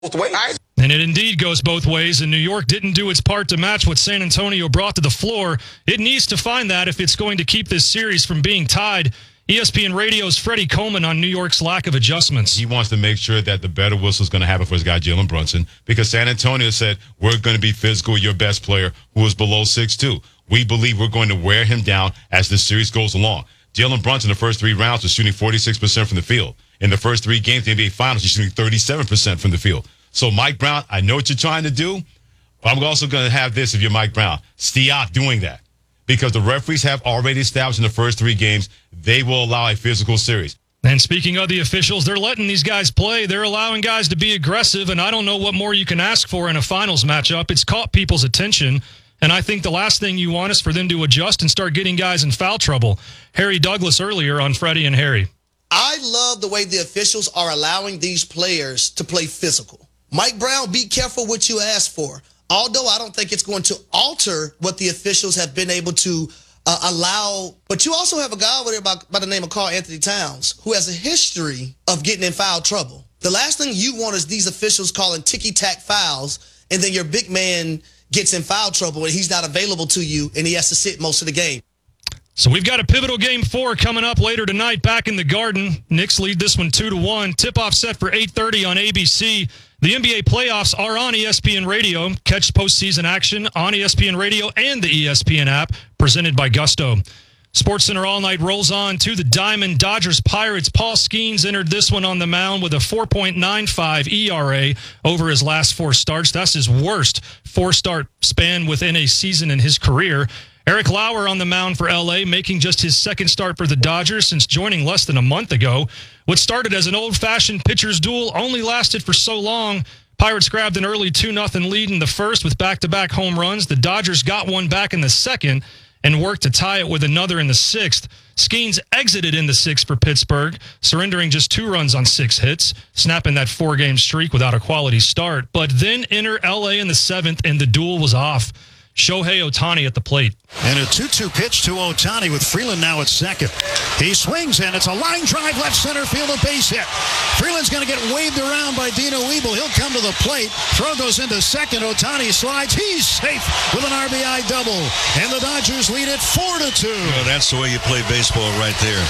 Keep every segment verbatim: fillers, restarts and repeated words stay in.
both ways. And it indeed goes both ways, and New York didn't do its part to match what San Antonio brought to the floor. It needs to find that if it's going to keep this series from being tied. E S P N Radio's Freddie Coleman on New York's lack of adjustments. He wants to make sure that the better whistle is going to happen for his guy, Jalen Brunson, because San Antonio said, we're going to be physical, your best player, who is below six two. We believe we're going to wear him down as the series goes along. Jalen Brunson, the first three rounds, was shooting forty-six percent from the field. In the first three games of the N B A Finals, he's shooting thirty-seven percent from the field. So, Mike Brown, I know what you're trying to do, but I'm also going to have this if you're Mike Brown. Stop doing that. Because the referees have already established in the first three games, they will allow a physical series. And speaking of the officials, they're letting these guys play. They're allowing guys to be aggressive, and I don't know what more you can ask for in a finals matchup. It's caught people's attention, and I think the last thing you want is for them to adjust and start getting guys in foul trouble. Harry Douglas earlier on Freddie and Harry. I love the way the officials are allowing these players to play physical. Mike Brown, be careful what you ask for. Although I don't think it's going to alter what the officials have been able to uh, allow. But you also have a guy over there by, by the name of Karl Anthony Towns who has a history of getting in foul trouble. The last thing you want is these officials calling ticky-tack fouls, and then your big man gets in foul trouble and he's not available to you and he has to sit most of the game. So we've got a pivotal game four coming up later tonight back in the Garden. Knicks lead this one two to one. Tip-off set for eight thirty on A B C. The N B A playoffs are on E S P N Radio. Catch postseason action on E S P N Radio and the E S P N app, presented by Gusto. SportsCenter All Night rolls on to the Diamond Dodgers Pirates. Paul Skeens entered this one on the mound with a four point nine five E R A over his last four starts. That's his worst four-start span within a season in his career. Eric Lauer on the mound for L A, making just his second start for the Dodgers since joining less than a month ago. What started as an old-fashioned pitcher's duel only lasted for so long. Pirates grabbed an early two nothing lead in the first with back-to-back home runs. The Dodgers got one back in the second and worked to tie it with another in the sixth. Skeens exited in the sixth for Pittsburgh, surrendering just two runs on six hits, snapping that four-game streak without a quality start. But then enter L A in the seventh, and the duel was off. Shohei Ohtani at the plate. And a two two pitch to Ohtani with Freeland now at second. He swings, and it's a line drive left center field, a base hit. Freeland's going to get waved around by Dino Weeble. He'll come to the plate. Throw goes into second. Ohtani slides. He's safe with an R B I double. And the Dodgers lead it four to two. Well, that's the way you play baseball right there.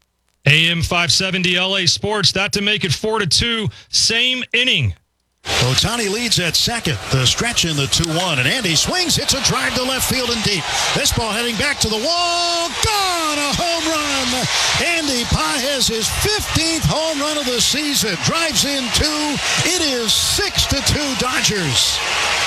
A M five seventy L A Sports. That to make it four to two. Same inning. Ohtani leads at second. The stretch in the two one. And Andy swings, hits a drive to left field and deep. This ball heading back to the wall. Gone! A home run. Andy Pages, his fifteenth home run of the season. Drives in two. It is six to two Dodgers.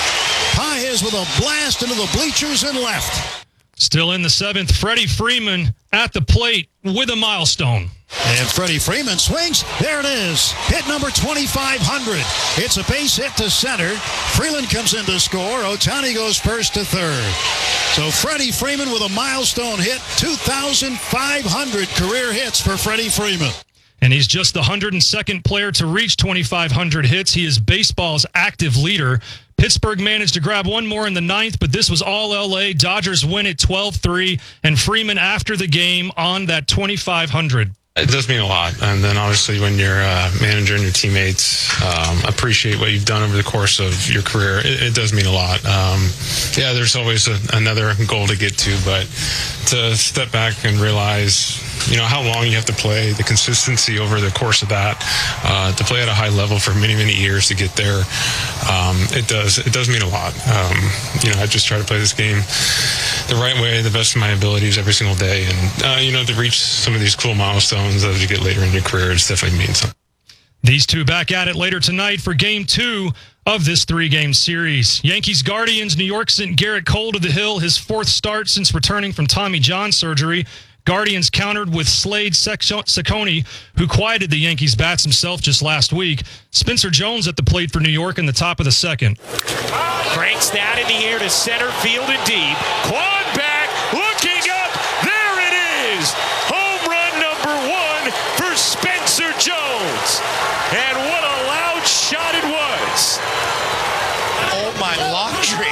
Pages with a blast into the bleachers and left. Still in the seventh, Freddie Freeman at the plate with a milestone. And Freddie Freeman swings. There it is. Hit number twenty-five hundred. It's a base hit to center. Freeland comes in to score. Ohtani goes first to third. So Freddie Freeman with a milestone hit. two thousand five hundred career hits for Freddie Freeman. And he's just the one hundred second player to reach twenty-five hundred hits. He is baseball's active leader. Pittsburgh managed to grab one more in the ninth, but this was all L A. Dodgers win it twelve three, and Freeman after the game on that twenty-five hundred. It does mean a lot. And then obviously when your uh, manager and your teammates um, appreciate what you've done over the course of your career, it, it does mean a lot. Um, yeah, there's always a, another goal to get to, but to step back and realize, you know, how long you have to play, the consistency over the course of that, uh, to play at a high level for many, many years to get there, um, it does it does mean a lot. Um, you know, I just try to play this game the right way, the best of my abilities every single day. And, uh, you know, to reach some of these cool milestones as you get later in your career, it's definitely means something. These two back at it later tonight for game two of this three-game series. Yankees Guardians, New York sent Garrett Cole to the hill, his fourth start since returning from Tommy John surgery. Guardians countered with Slade Cecconi, who quieted the Yankees' bats himself just last week. Spencer Jones at the plate for New York in the top of the second. Cranks that in the air to center field and deep. Quad back, looking up. There it is. Home run number one for Spencer Jones. And what a loud shot it was. Oh, my laundry.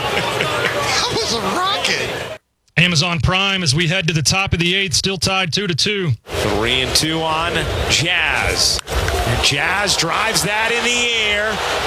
That was a rocket. Amazon Prime as we head to the top of the eighth, still tied two to two. Three and two on Jazz. Jazz drives that in the air.